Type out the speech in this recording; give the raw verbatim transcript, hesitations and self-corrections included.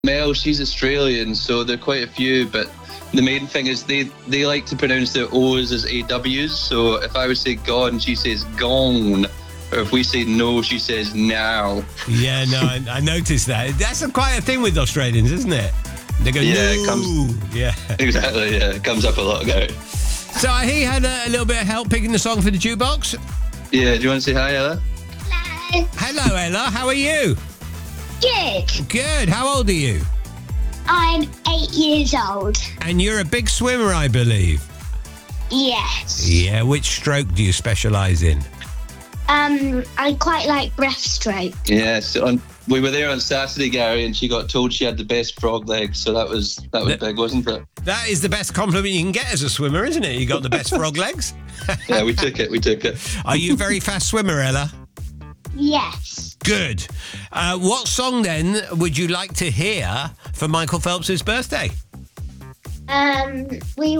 Mel, she's Australian, so there are quite a few, but the main thing is they, they like to pronounce their O's as A W's, so if I would say gone, she says gone, or if we say no, she says now. Yeah, no, I, I noticed that. That's a, quite a thing with Australians, isn't it? They go, Yeah, no. it comes, yeah. exactly, yeah, it comes up a lot, Gary. So he had a, a little bit of help picking the song for the jukebox. Yeah, do you want to say hi, Ella? Hello. Hello, Ella. How are you? Good. Good. How old are you? I'm eight years old. And you're a big swimmer, I believe. Yes. Yeah. Which stroke do you specialise in? Um, I quite like breaststroke. Yeah, so on, we were there on Saturday, Gary, and she got told she had the best frog legs, so that was that was That- big, wasn't it? That is the best compliment you can get as a swimmer, isn't it? You got the best frog legs. Yeah, we took it, we took it. Are you a very fast swimmer, Ella? Yes. Good. Uh, what song then would you like to hear for Michael Phelps' birthday? Um, we